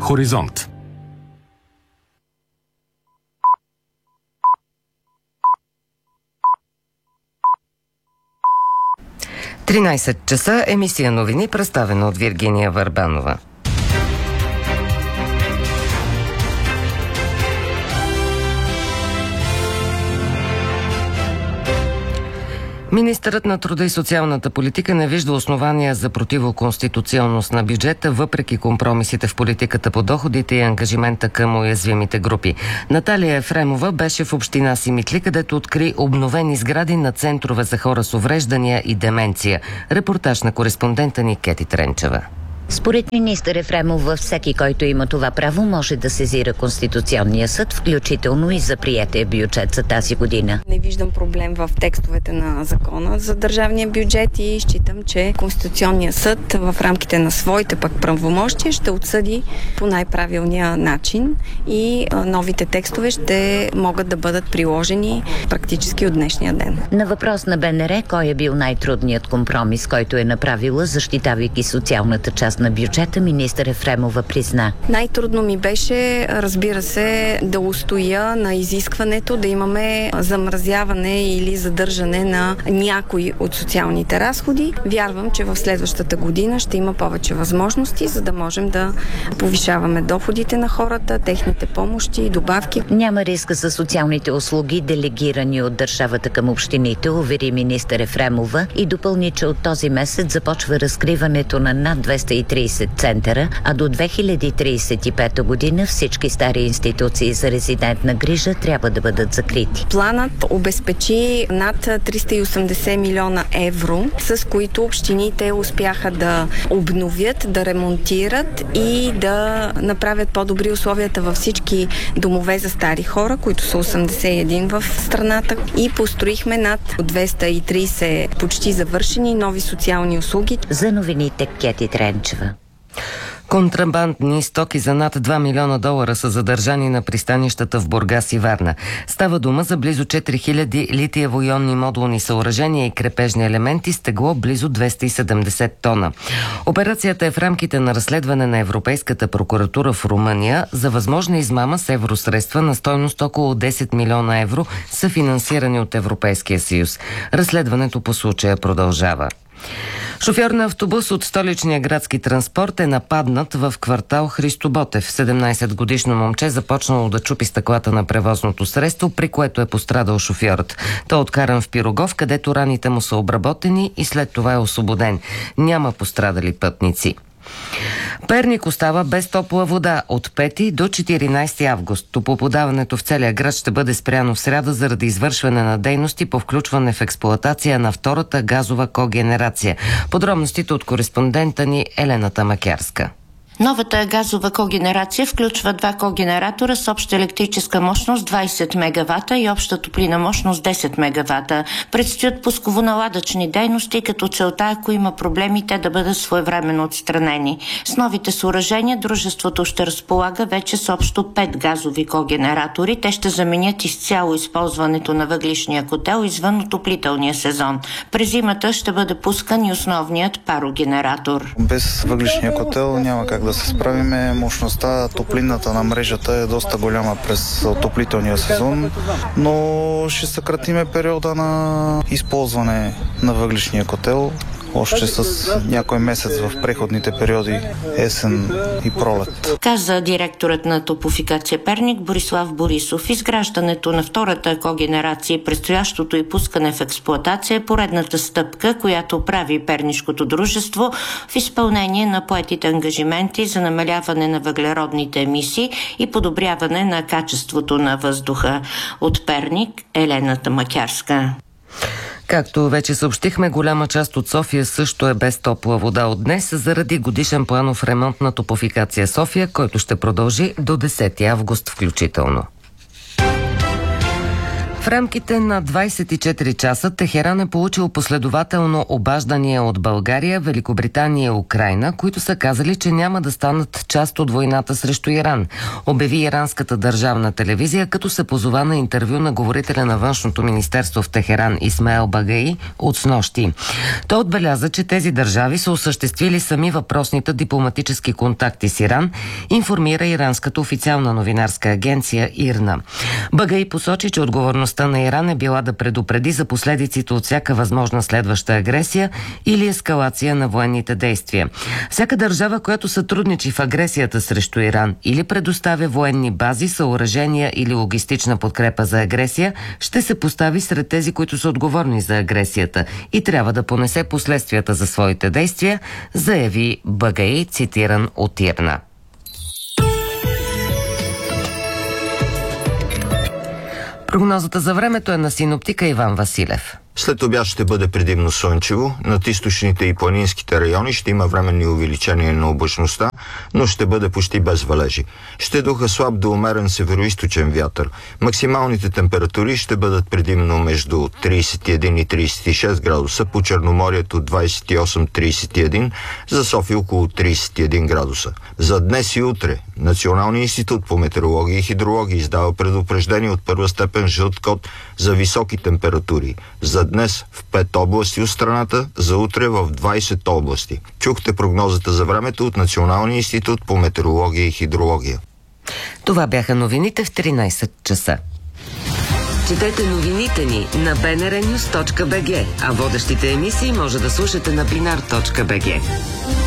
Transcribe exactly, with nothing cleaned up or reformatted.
Хоризонт. тринайсет часа, емисия новини, представена от Виргиния Върбанова. Министърът на труда и социалната политика не вижда основания за противоконституционност на бюджета, въпреки компромисите в политиката по доходите и ангажимента към уязвимите групи. Наталия Ефремова беше в община Симитли, където откри обновени сгради на центрове за хора с увреждания и деменция. Репортаж на кореспондента ни Кети Тренчева. Според министър Ефремова, всеки, който има това право, може да сезира Конституционния съд, включително и за приетия бюджет за тази година. Не виждам проблем в текстовете на закона за държавния бюджет и считам, че Конституционния съд в рамките на своите пък правомощия ще отсъди по най-правилния начин и новите текстове ще могат да бъдат приложени практически от днешния ден. На въпрос на БНР, кой е бил най-трудният компромис, който е направила, защитавайки социалната част на бюджета, министър Ефремова призна. Най-трудно ми беше, разбира се, да устоя на изискването да имаме замразяване или задържане на някои от социалните разходи. Вярвам, че в следващата година ще има повече възможности, за да можем да повишаваме доходите на хората, техните помощи, добавки. Няма риск за социалните услуги, делегирани от държавата към общините, увери министър Ефремова и допълни, че от този месец започва разкриването на над двеста и трийсет центъра, а до две хиляди трийсет и пета година всички стари институции за резидентна грижа трябва да бъдат закрити. Планът обезпечи над триста и осемдесет милиона евро, с които общините успяха да обновят, да ремонтират и да направят по-добри условията във всички домове за стари хора, които са осемдесет и един в страната, и построихме над двеста и трийсет почти завършени нови социални услуги. За новините Кети Тренчева. Контрабандни стоки за над два милиона долара са задържани на пристанищата в Бургас и Варна. Става дума за близо четири хиляди литиево-ионни модулни съоръжения и крепежни елементи с тегло близо двеста и седемдесет тона. Операцията е в рамките на разследване на Европейската прокуратура в Румъния за възможна измама с евросредства на стойност около десет милиона евро, съфинансирани от Европейския съюз. Разследването по случая продължава. Шофьор на автобус от столичния градски транспорт е нападнат в квартал Христо Ботев. седемнайсетгодишно момче започнало да чупи стъклата на превозното средство, при което е пострадал шофьорът. Той е откаран в Пирогов, където раните му са обработени и след това е освободен. Няма пострадали пътници. Перник остава без топла вода от пети до четиринайсети август. Топлоподаването в целия град ще бъде спряно в сряда заради извършване на дейности по включване в експлоатация на втората газова когенерация. Подробностите от кореспондента ни Елена Тамакярска. Новата газова когенерация включва два когенератора с обща електрическа мощност двайсет мегавата и обща топлина мощност десет мегавата. Предстоят пусково-наладъчни дейности, като целта, ако има проблеми, те да бъдат своевременно отстранени. С новите съоръжения дружеството ще разполага вече с общо пет газови когенератори. Те ще заменят изцяло използването на въглищния котел извън отоплителния сезон. През зимата ще бъде пускан и основният парогенератор. Без въглищния котел няма как да да се справиме. Мощността, топлинната на мрежата е доста голяма през отоплителния сезон, но ще съкратиме периода на използване на въглищния котел още с някой месец в преходните периоди есен и пролет. Каза директорът на Топлофикация Перник Борислав Борисов. Изграждането на втората когенерация и предстоящото и пускане в експлоатация е поредната стъпка, която прави пернишкото дружество в изпълнение на поетите ангажименти за намаляване на въглеродните емисии и подобряване на качеството на въздуха. От Перник, Елена Тамакярска. Както вече съобщихме, голяма част от София също е без топла вода от днес заради годишен планов ремонт на Топлофикация София, който ще продължи до десети август включително. В рамките на двайсет и четири часа Техеран е получил последователно обаждания от България, Великобритания и Украйна, които са казали, че няма да станат част от войната срещу Иран, обяви иранската държавна телевизия, като се позова на интервю на говорителя на външното министерство в Техеран Исмаел Багаи от снощи. Той отбеляза, че тези държави са осъществили сами въпросните дипломатически контакти с Иран, информира иранската официална новинарска агенция ИРНА. Багаи посочи, че отговорността на Иран е била да предупреди за последиците от всяка възможна следваща агресия или ескалация на военните действия. Всяка държава, която сътрудничи в агресията срещу Иран или предоставя военни бази, съоръжения или логистична подкрепа за агресия, ще се постави сред тези, които са отговорни за агресията и трябва да понесе последствията за своите действия, заяви Багаи, цитиран от ИРНА. Прогнозата за времето е на синоптика Иван Василев. След обяд ще бъде предимно слънчево. Над източните и планинските райони ще има временни увеличения на облачността, но ще бъде почти без валежи. Ще духа слаб до умерен североизточен вятър. Максималните температури ще бъдат предимно между трийсет и един и трийсет и шест градуса, по Черноморието двайсет и осем до трийсет и един, за София около трийсет и един градуса. За днес и утре Националният институт по метеорология и хидрология издава предупреждение от първа степен жълт код за високи температури. За днес в пет области от страната, за утре в двайсет области. Чухте прогнозата за времето от Националния институт по метеорология и хидрология. Това бяха новините в тринайсет часа. Четете новините ни на би ен ар нюз точка би джи, а водещите емисии може да слушате на бинар точка би джи.